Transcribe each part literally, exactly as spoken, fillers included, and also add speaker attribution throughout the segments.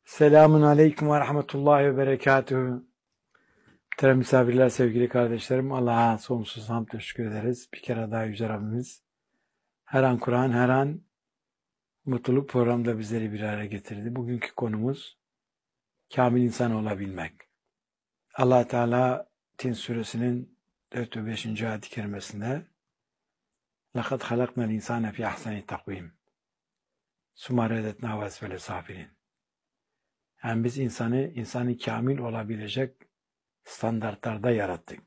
Speaker 1: Selamun Aleyküm ve Rahmetullahi ve Berekatuhu. Muhterem misafirler, sevgili kardeşlerim, Allah'a sonsuz hamd teşekkür ederiz. Bir kere daha Yüce Rabbimiz her an Kur'an, her an mutluluk programda bizleri bir araya getirdi. Bugünkü konumuz kamil insan olabilmek. Allah Teala Tin suresinin dört ve beşinci ayet-i kerimesinde لَقَدْ خَلَقْنَا الْاِنْسَانَ فِي اَحْسَنِ تَقْوِيمٍ ثُمَّ رَدَدْنَاهُ أَسْفَلَ سَافِلِينَ. Yani biz insanı, insanı kamil olabilecek standartlarda yarattık.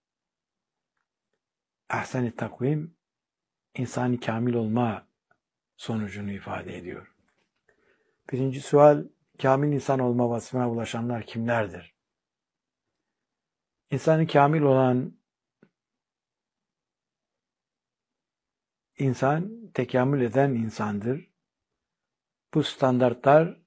Speaker 1: Ahsen-i takvim, insani kamil olma sonucunu ifade ediyor. Birinci sual, kamil insan olma vasfına ulaşanlar kimlerdir? İnsanı kamil olan insan, tekamül eden insandır. Bu standartlar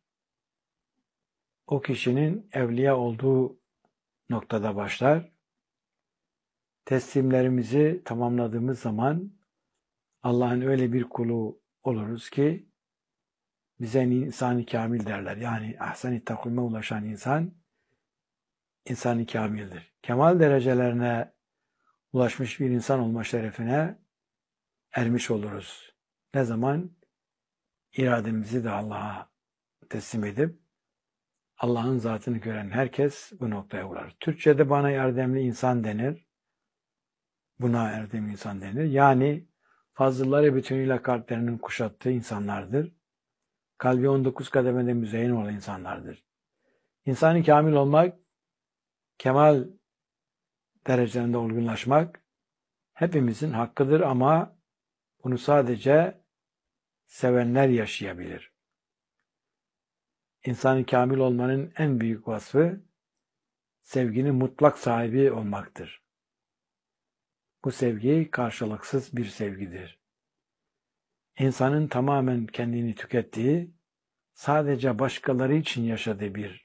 Speaker 1: o kişinin evliya olduğu noktada başlar. Teslimlerimizi tamamladığımız zaman Allah'ın öyle bir kulu oluruz ki bize insan-ı kamil derler. Yani ahsen-i takvime ulaşan insan insan-ı kamildir. Kemal derecelerine ulaşmış bir insan olma şerefine ermiş oluruz. Ne zaman? İrademizi de Allah'a teslim edip Allah'ın zatını gören herkes bu noktaya uğrar. Türkçe'de bana erdemli insan denir. Buna erdemli insan denir. Yani fazılları bütünüyle kalplerinin kuşattığı insanlardır. Kalbi on dokuz kademede müzeyyen olan insanlardır. İnsan-ı kamil olmak, kemal derecelerinde olgunlaşmak hepimizin hakkıdır ama bunu sadece sevenler yaşayabilir. İnsan-ı kamil olmanın en büyük vasfı sevginin mutlak sahibi olmaktır. Bu sevgi karşılıksız bir sevgidir. İnsanın tamamen kendini tükettiği, sadece başkaları için yaşadığı bir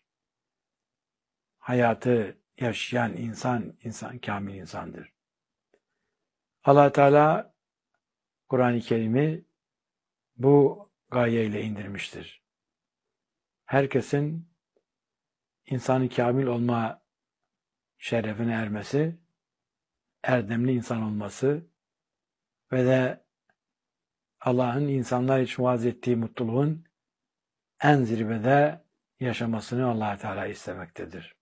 Speaker 1: hayatı yaşayan insan, insan kamil insandır. Allah Teala Kur'an-ı Kerim'i bu gayeyle indirmiştir. Herkesin insanı kamil olma şerefine ermesi, erdemli insan olması ve de Allah'ın insanlar için vaaz ettiği mutluluğun en zirvede yaşamasını Allah Teala istemektedir.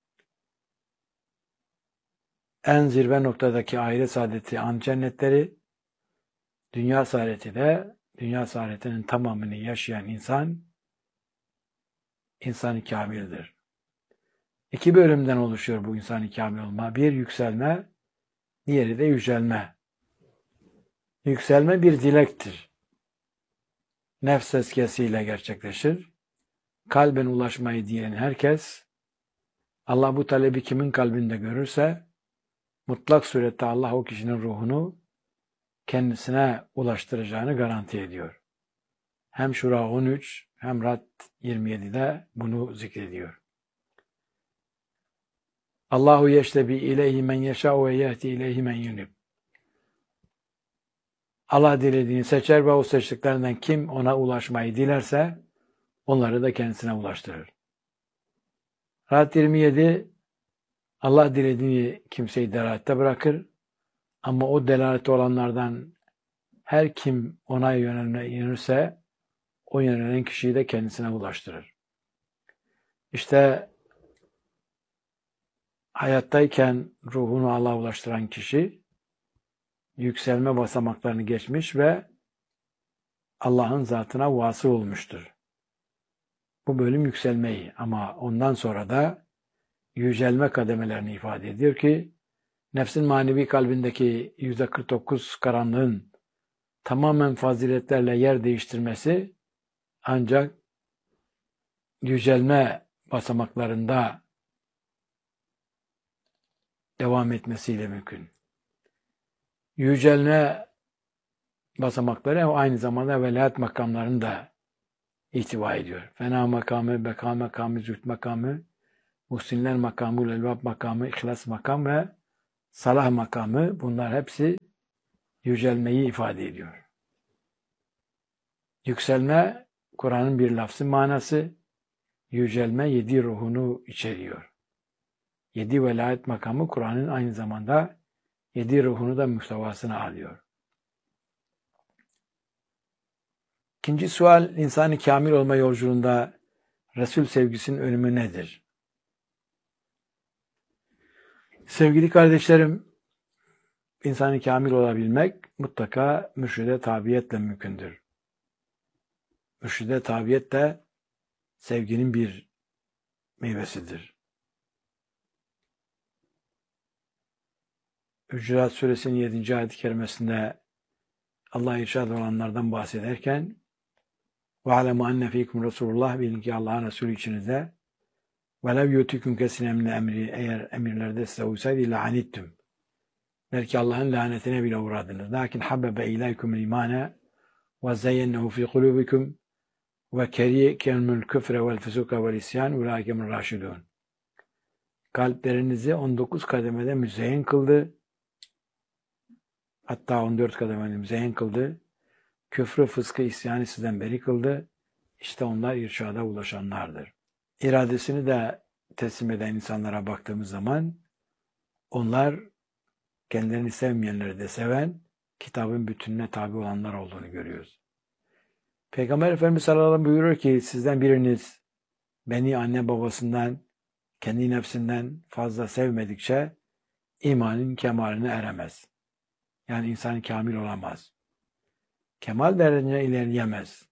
Speaker 1: En zirve noktadaki ahiret saadeti an cennetleri, dünya saadeti de dünya saadetinin tamamını yaşayan insan, insan-ı kamildir. İki bölümden oluşuyor bu insan-ı kamil olma. Bir yükselme, diğeri de yücelme. Yükselme bir dilektir. Nefs eskesiyle gerçekleşir. Kalben ulaşmayı diyen herkes, Allah bu talebi kimin kalbinde görürse, mutlak surette Allah o kişinin ruhunu kendisine ulaştıracağını garanti ediyor. Hem Şura on üç hem Rad yirmi yedi'de bunu zikrediyor. Allahu yeştebi ileyhi men yeşâ ve yehdi ileyhi men yunib. Allah dilediğini seçer ve o seçtiklerinden kim ona ulaşmayı dilerse onları da kendisine ulaştırır. Rad yirmi yedi Allah dilediğini kimseyi delalette bırakır ama o delalette olanlardan her kim ona yönelirse o yönelen kişiyi de kendisine ulaştırır. İşte hayattayken ruhunu Allah'a ulaştıran kişi yükselme basamaklarını geçmiş ve Allah'ın zatına vasıl olmuştur. Bu bölüm yükselmeyi ama ondan sonra da yücelme kademelerini ifade ediyor ki nefsin manevi kalbindeki yüzde kırk dokuz karanlığın tamamen faziletlerle yer değiştirmesi ancak yücelme basamaklarında devam etmesiyle mümkün. Yücelme basamakları aynı zamanda velayet makamlarını da ihtiva ediyor. Fena makamı, beka makamı, züht makamı, muhsinler makamı, elbab makamı, ihlas makamı ve salah makamı, bunlar hepsi yücelmeyi ifade ediyor. Yükselme, Kur'an'ın bir lafzı manası, yücelme yedi ruhunu içeriyor. Yedi velayet makamı Kur'an'ın aynı zamanda yedi ruhunu da muhtevasına alıyor. İkinci sual, insanı kamil olma yolculuğunda Resul sevgisinin önemi nedir? Sevgili kardeşlerim, insanı kamil olabilmek mutlaka mürşide tabiyetle mümkündür. Mürşide tabiyet de sevginin bir meyvesidir. Hucurat Suresinin yedinci ayet-i kerimesinde Allah irşad olanlardan bahsederken وَعَلَمُ أَنَّ ف۪يكُمْ Resulullah, bilin ki Allah'ın Resulü içinizde وَلَوْ يُوتِكُمْ كَسِنَ مِنْ emri, eğer emirlerde size uysaydı لَعَنِتْتُمْ, belki Allah'ın lanetine bile uğradınız. لَكِنْ حَبَّبَ اِلَيْكُمُ الْاِيمَانَ وَزَيَّنَّهُ فِي قُلُوبِكُمْ وَكَرِيكُمُ الْكُفْرَ وَالْفُسُوقَ وَالْاِسْيَانَ اُولَٰئِكَ هُمُ الرَّاشِدُونَ. Kalplerinizi on dokuz kademede müzeyyen kıldı. Hatta on dört kademede müzeyyen kıldı. Küfrü, fıskı, isyanı sizden beri kıldı. İşte onlar irşada ulaşanlardır. İradesini de teslim eden insanlara baktığımız zaman onlar kendilerini sevmeyenleri de seven, kitabın bütününe tabi olanlar olduğunu görüyoruz. Peygamber Efendimiz sallallahu aleyhi ve sellem buyuruyor ki sizden biriniz beni anne babasından, kendi nefsinden fazla sevmedikçe imanın kemaline eremez. Yani insan kamil olamaz. Kemal derecesine ilerleyemez.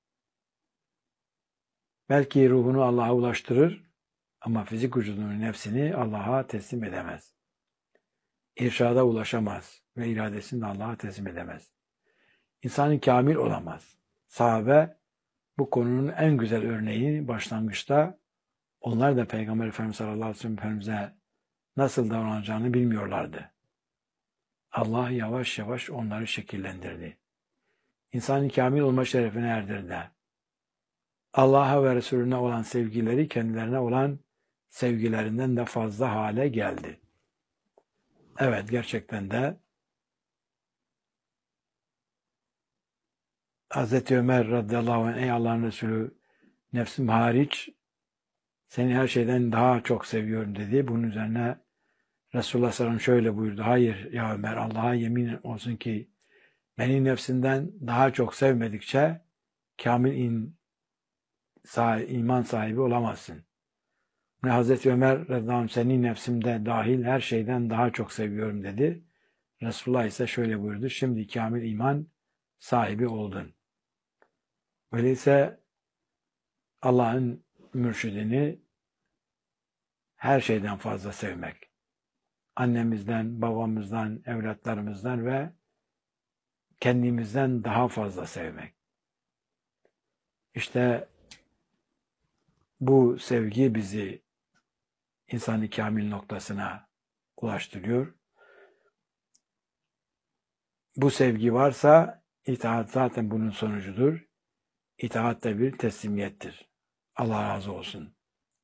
Speaker 1: Belki ruhunu Allah'a ulaştırır ama fizik vücudunun nefsini Allah'a teslim edemez. İrşada ulaşamaz ve iradesini de Allah'a teslim edemez. İnsanın kamil olamaz. Sahabe bu konunun en güzel örneği başlangıçta onlar da Peygamber Efendimiz sallallahu aleyhi ve sellem Efendimiz'e nasıl davranacağını bilmiyorlardı. Allah yavaş yavaş onları şekillendirdi. İnsanın kamil olma şerefine erdirdi. Allah'a ve Resulüne olan sevgileri kendilerine olan sevgilerinden de fazla hale geldi. Evet, gerçekten de Hazreti Ömer radıyallahu anh, ey Allah'ın Resulü, nefsim hariç seni her şeyden daha çok seviyorum dedi. Bunun üzerine Resulullah sallallahu aleyhi ve sellem şöyle buyurdu. Hayır ya Ömer, Allah'a yemin olsun ki beni nefsinden daha çok sevmedikçe kamil in, sah iman sahibi olamazsın. Ve Hazreti Ömer radıyallahu anh, senin nefsimde dahil her şeyden daha çok seviyorum dedi. Resulullah ise şöyle buyurdu. Şimdi kamil iman sahibi oldun. Öyleyse Allah'ın mürşidini her şeyden fazla sevmek. Annemizden, babamızdan, evlatlarımızdan ve kendimizden daha fazla sevmek. İşte bu sevgi bizi insanı kamil noktasına ulaştırıyor. Bu sevgi varsa itaat zaten bunun sonucudur. İtaat da bir teslimiyettir. Allah razı olsun.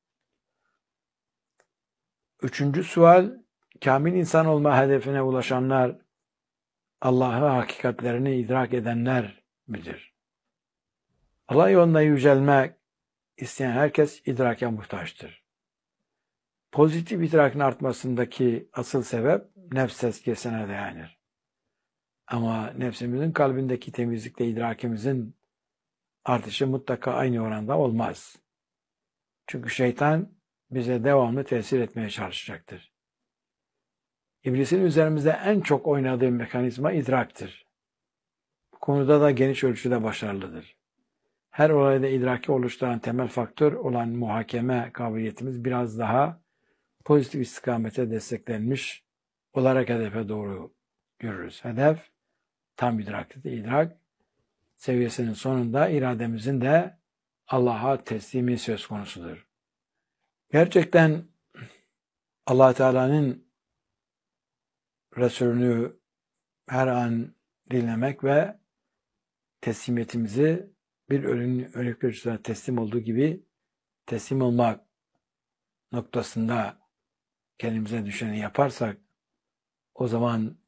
Speaker 1: Üçüncü sual, kamil insan olma hedefine ulaşanlar Allah'ı hakikatlerini idrak edenler midir? Allah yolunda yücelmek isteyen herkes idrake muhtaçtır. Pozitif idrakın artmasındaki asıl sebep nefs tezkiyesine dayanır. Ama nefsimizin kalbindeki temizlikle idrakimizin artışı mutlaka aynı oranda olmaz. Çünkü şeytan bize devamlı tesir etmeye çalışacaktır. İblisin üzerimizde en çok oynadığı mekanizma idraktır. Bu konuda da geniş ölçüde başarılıdır. Her olayda idraki oluşturan temel faktör olan muhakeme kabiliyetimiz biraz daha pozitif istikamete desteklenmiş olarak hedefe doğru görürüz. Hedef tam idraktir. İdrak seviyesinin sonunda irademizin de Allah'a teslimi söz konusudur. Gerçekten Allah Teala'nın Resulünü her an dinlemek ve teslimiyetimizi bir ölüm ölüm teslim olduğu gibi teslim olmak noktasında kendimize düşeni yaparsak o zaman